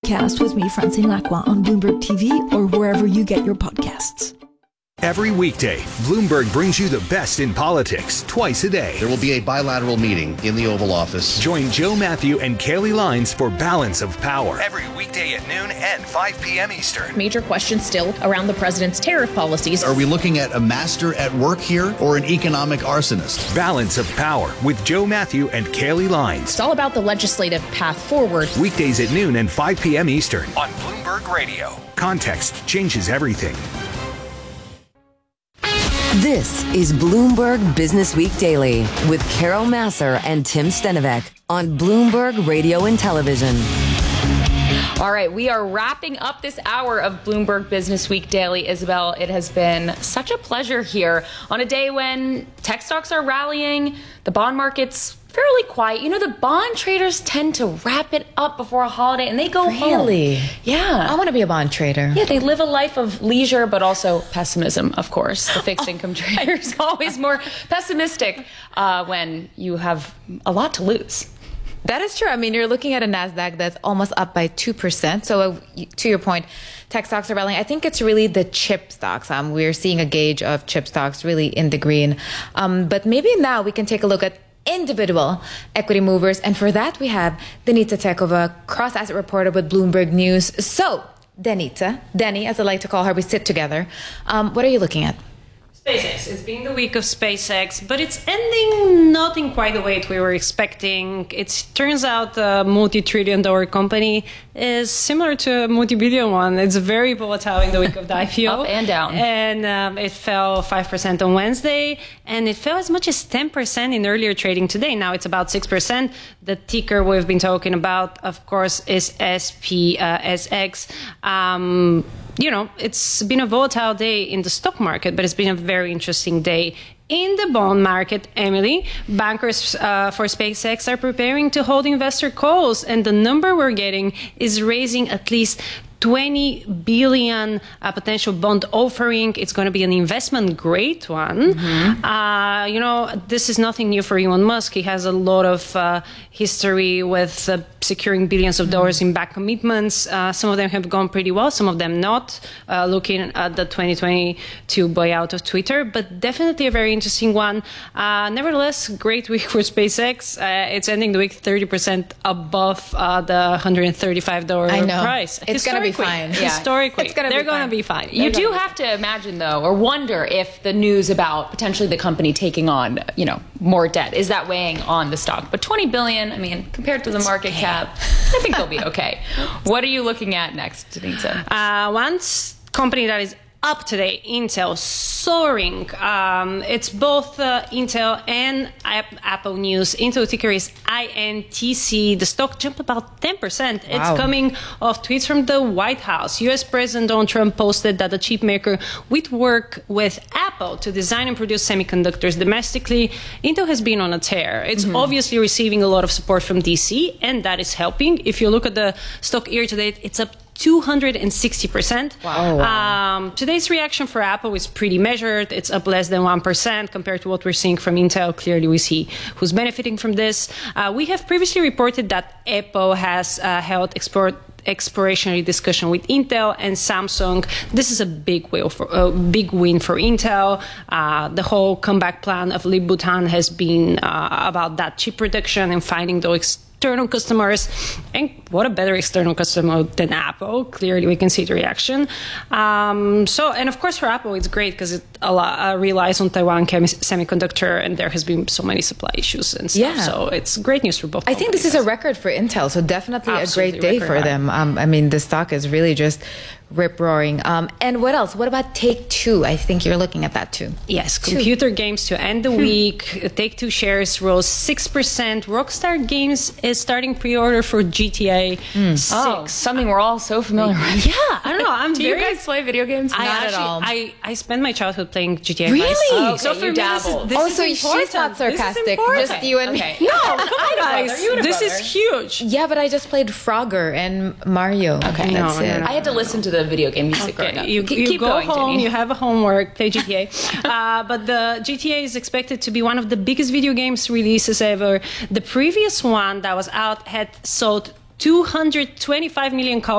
Podcast with me, Francine Lacroix, on Bloomberg TV or wherever you get your podcasts. Every weekday, Bloomberg brings you the best in politics twice a day. There will be a bilateral meeting in the Oval Office. Join Joe Matthew and Kaylee Lines for Balance of Power. Every weekday at noon and 5 p.m. Eastern. Major questions still around the president's tariff policies. Are we looking at a master at work here or an economic arsonist? Balance of Power with Joe Matthew and Kaylee Lines. It's all about the legislative path forward. Weekdays at noon and 5 p.m. Eastern on Bloomberg Radio. Context changes everything. This is Bloomberg Business Week Daily with Carol Massar and Tim Stenovec on Bloomberg Radio and Television. All right, we are wrapping up this hour of Bloomberg Business Week Daily. Isabel, it has been such a pleasure here on a day when tech stocks are rallying, the bond market's fairly quiet. You know, the bond traders tend to wrap it up before a holiday and they go home. Really? Yeah. I want to be a bond trader. Yeah, they live a life of leisure, but also pessimism, of course. The fixed income trader is always more pessimistic when you have a lot to lose. That is true. I mean, you're looking at a NASDAQ that's almost up by 2%. So to your point, tech stocks are rallying. I think it's really the chip stocks. We're seeing a gauge of chip stocks really in the green. But maybe now we can take a look at individual equity movers. And for that, we have Danita Tekova, cross-asset reporter with Bloomberg News. So, Denny, as I like to call her, we sit together. What are you looking at? SpaceX. It's been the week of SpaceX, but it's ending not in quite the way we were expecting. It turns out the multi-trillion-dollar company is similar to a multi-billion one. It's very volatile in the week of the IPO. Up and down. And it fell 5% on Wednesday, and it fell as much as 10% in earlier trading today. Now it's about 6%. The ticker we've been talking about, of course, is SPSX. You know, it's been a volatile day in the stock market, but it's been a very interesting day in the bond market. Emily, bankers for SpaceX are preparing to hold investor calls, and the number we're getting is raising at least 20 billion potential bond offering. It's going to be an investment grade one. Mm-hmm. You know, this is nothing new for Elon Musk. He has a lot of history with securing billions of dollars in back commitments. Some of them have gone pretty well, some of them not, looking at the 2022 buyout of Twitter, but definitely a very interesting one. Nevertheless, great week for SpaceX. It's ending the week 30% above the $135 price. It's going to be fine. Historically, they're going to be fine. You do have to imagine, though, or wonder if the news about potentially the company taking on, you know, more debt, is that weighing on the stock? But 20 billion, I mean, compared to the market cap, I think they'll be okay. What are you looking at next, Danita? One company that is up today, Intel, soaring. It's both Intel and Apple News. Intel ticker is INTC. The stock jumped about 10%. Wow. It's coming off tweets from the White House. U.S. President Donald Trump posted that the chip maker would work with Apple to design and produce semiconductors domestically. Intel has been on a tear. It's obviously receiving a lot of support from DC, and that is helping. If you look at the stock year to date, it's up 260%. Wow. Today's reaction for Apple is pretty measured. It's up less than 1% compared to what we're seeing from Intel. Clearly, we see who's benefiting from this. We have previously reported that Apple has held exploratory discussion with Intel and Samsung. This is a big win for Intel. The whole comeback plan of Lip Bhutan has been about that chip production and finding those external customers, and what a better external customer than Apple. Clearly, we can see the reaction. And of course, for Apple, it's great because it relies on Taiwan semiconductor, and there has been so many supply issues and stuff. Yeah. So it's great news for both. I think this is a record for Intel, so definitely absolutely a great day for them. I mean, the stock is really just rip-roaring. And what else? What about Take-Two? I think you're looking at that too. Yes, computer games to end the week. Take-Two shares rose 6%. Rockstar Games is starting pre-order for GTA 6. Oh, something we're all so familiar with. Yeah, I don't know. Do you guys play video games? Not at all. I spent my childhood playing GTA. Really? Okay, so for you me, dabbled. So she's not sarcastic. Just you and me. No, come on, guys. This is huge. Yeah, but I just played Frogger and Mario. Okay, that's it. I had to listen to the video game music growing up. You Keep go going, home, Jenny. you have a homework, play GTA. But the GTA is expected to be one of the biggest video games releases ever. The previous one that was out had sold 225 million copies.